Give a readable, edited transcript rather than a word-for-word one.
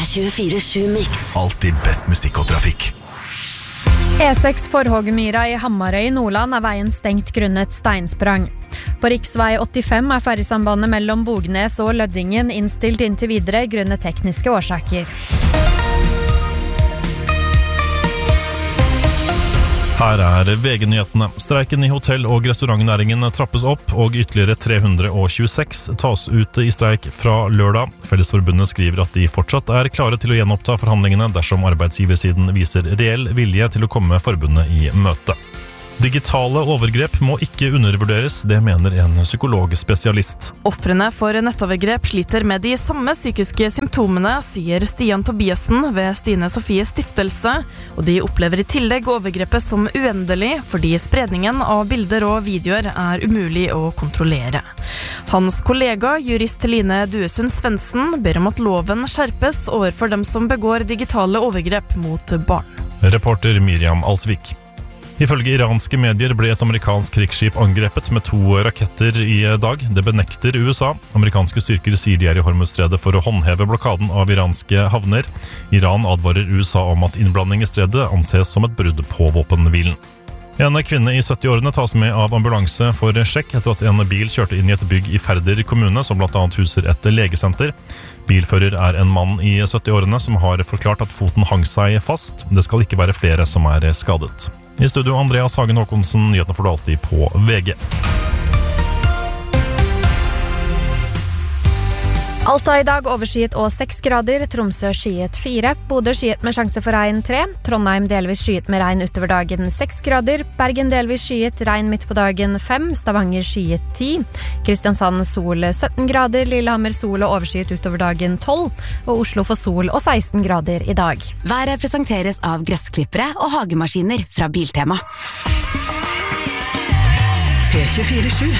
P24/7-mix. Alltid best musikk og trafikk. E6 Forhågmyra i Hamarøy i Nordland veien stengt grunnet steinsprang. På riksvei 85 ferjesambandet mellom Bognes og Løddingen innstilt inntil videre grunnet tekniske årsaker. Her VG-nyhetene. Streiken i hotell- og restaurantnæringen trappes opp, og ytterligere 326 tas ut i streik fra lørdag. Fellesforbundet skriver at de fortsatt klare til å gjenoppta forhandlingene dersom arbeidsgiversiden viser reell vilje til å komme forbundet i møte. Digitale overgrep må ikke undervurderes, det mener en psykologspesialist. Ofrene for nettovergrep sliter med de samme psykiske symptomene, sier Stian Tobiasen ved Stine Sofie Stiftelse, og de opplever i tillegg overgrepet som uendelig, fordi spredningen av bilder og videoer umulig å kontrollere. Hans kollega, jurist Line Duesund Svendsen, ber om at loven skjerpes overfor dem som begår digitale overgrep mot barn. Reporter Miriam Alsvik. Ifølge iranske medier ble et amerikansk krigsskip angrepet med 2 raketter i dag. Det benekter USA. Amerikanske styrker sier de i Hormuzstredet for å håndheve blokaden av iranske havner. Iran advarer USA om at innblanding i stredet anses som et brudd på våpenhvilen. En kvinne i 70-årene tas med av ambulanse for sjekk etter at en bil kjørte inn i et bygg i Færder kommune, som blant annet huser et legesenter. Bilfører en mann i 70-årene som har forklart at foten hang seg fast. Det skal ikke være flere som skadet. I studio Andreas Hagen Håkonsen, nyhetene får du alltid på VG. Alta i dag overskyet og 6 grader, Tromsø skyet 4, Bodø skyet med sjanse for regn 3, Trondheim delvis skyet med regn utover dagen 6 grader, Bergen delvis skyet, regn midt på dagen 5, Stavanger skyet 10, Kristiansand sol 17 grader, Lillehammer sol og overskyet utover dagen 12, og Oslo får sol og 16 grader i dag. Været presenteres av gressklippere og hagemaskiner fra Biltema. P24/7.